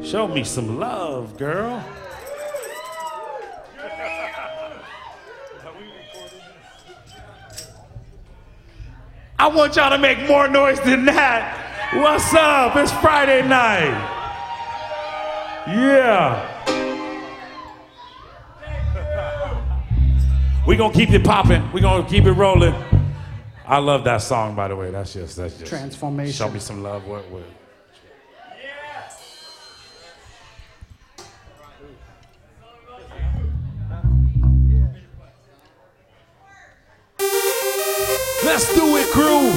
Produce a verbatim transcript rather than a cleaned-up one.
Show me some love, girl. I want y'all to make more noise than that. What's up? It's Friday night. Yeah. We gonna keep it popping. We gonna keep it rolling. I love that song, by the way. That's just that's just Transformation. Show me some love. What what? Let's do it, crew.